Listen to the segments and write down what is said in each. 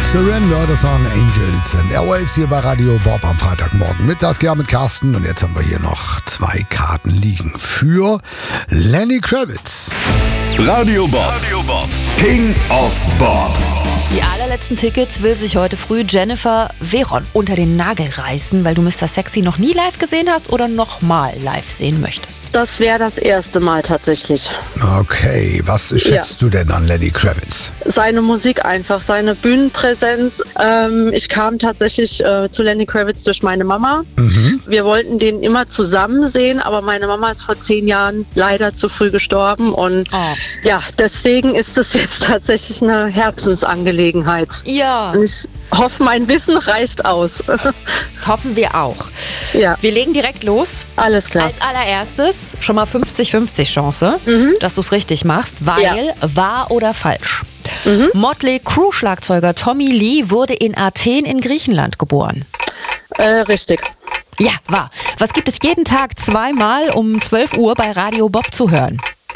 Surrender, das waren Angels and Airwaves hier bei Radio Bob am Freitagmorgen mit Saskia, mit Carsten. Und jetzt haben wir hier noch 2 Karten liegen für Lenny Kravitz. Radio Bob, King of Bob. Die allerletzten Tickets will sich heute früh Jennifer Veron unter den Nagel reißen, weil du Mr. Sexy noch nie live gesehen hast oder nochmal live sehen möchtest. Das wäre das erste Mal tatsächlich. Okay, was schätzt du denn an Lenny Kravitz? Seine Musik einfach, seine Bühnenpräsenz. Ich kam tatsächlich zu Lenny Kravitz durch meine Mama. Wir wollten den immer zusammen sehen, aber meine Mama ist vor 10 Jahren leider zu früh gestorben. Und ja, deswegen ist es jetzt tatsächlich eine Herzensangelegenheit. Ja. Und ich hoffe, mein Wissen reicht aus. Das hoffen wir auch. Ja. Wir legen direkt los. Alles klar. Als allererstes schon mal 50-50 Chance, dass du es richtig machst, weil wahr oder falsch. Motley Crue Schlagzeuger Tommy Lee wurde in Athen in Griechenland geboren. Richtig. Ja, wahr. Was gibt es jeden Tag 2-mal um 12 Uhr bei Radio Bob zu hören?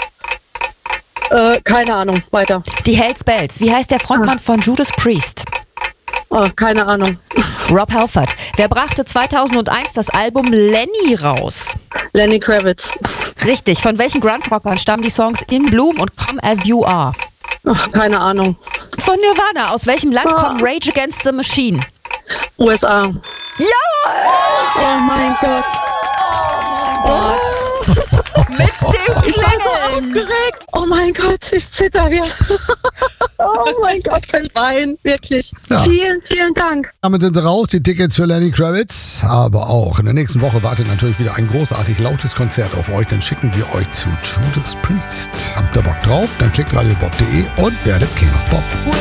Keine Ahnung, weiter. Die Hells Bells. Wie heißt der Frontmann von Judas Priest? Oh, keine Ahnung. Rob Halford. Wer brachte 2001 das Album Lenny raus? Lenny Kravitz. Richtig. Von welchen Grunge-Rockern stammen die Songs In Bloom und Come As You Are? Oh, keine Ahnung. Von Nirvana. Aus welchem Land kommt Rage Against the Machine? USA. Ja! Oh mein Gott. Mit dem Klingeln. Aufgeregt. Oh mein Gott, ich zitter wieder. Oh mein Gott, kein Wein, wirklich. Ja. Vielen, vielen Dank. Damit sind sie raus, die Tickets für Lenny Kravitz. Aber auch in der nächsten Woche wartet natürlich wieder ein großartig lautes Konzert auf euch. Dann schicken wir euch zu Judas Priest. Habt ihr Bock drauf? Dann klickt radiobob.de und werdet King of Bob.